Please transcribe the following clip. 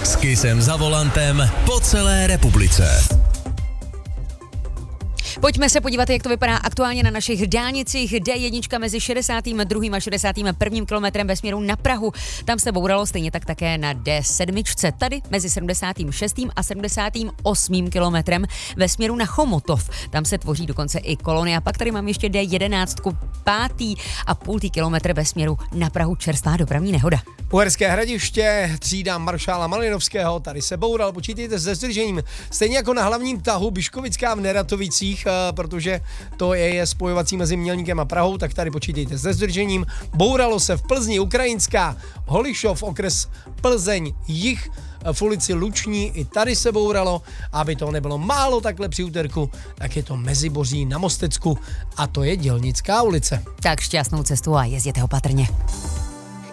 S Kissem za volantem po celé republice. Pojďme se podívat, jak to vypadá aktuálně na našich dálnicích. D1 mezi 62. a 61. kilometrem ve směru na Prahu. Tam se bouralo, stejně tak také na D7. Tady mezi 76. a 78. kilometrem ve směru na Chomutov. Tam se tvoří dokonce i kolony. A pak tady mám ještě D11, 5,5 kilometr ve směru na Prahu, čerstvá dopravní nehoda. Uherské Hradiště, třída maršála Malinovského, tady se boural, počítejte se zdržením. Stejně jako na hlavním tahu Biškovická v Neratovicích, protože to je spojovací mezi Mělníkem a Prahou, tak tady počítejte se zdržením. Bouralo se v Plzni, Ukrajinská, Holišov, okres Plzeň, jih, v ulici Luční, i tady se bouralo, aby to nebylo málo takhle při úterku, tak je to Meziboří na Mostecku a to je Dělnická ulice. Tak šťastnou cestu a jezděte opatrně.